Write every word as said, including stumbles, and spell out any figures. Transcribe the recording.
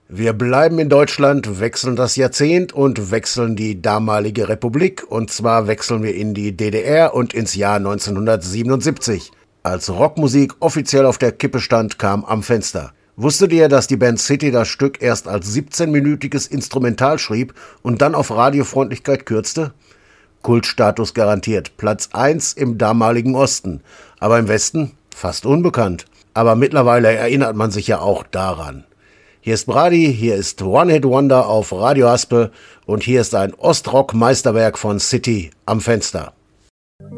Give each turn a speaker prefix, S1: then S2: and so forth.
S1: Wir bleiben in Deutschland, wechseln das Jahrzehnt und wechseln die damalige Republik. Und zwar wechseln wir in die D D R und ins Jahr neunzehnhundertsiebenundsiebzig. Als Rockmusik offiziell auf der Kippe stand, kam Am Fenster. Wusstet ihr, dass die Band City das Stück erst als siebzehnminütiges Instrumental schrieb und dann auf Radiofreundlichkeit kürzte? Kultstatus garantiert, Platz eins im damaligen Osten, aber im Westen fast unbekannt. Aber mittlerweile erinnert man sich ja auch daran. Hier ist Brady, hier ist One Hit Wonder auf Radio Aspe und hier ist ein Ostrock-Meisterwerk von City, Am Fenster.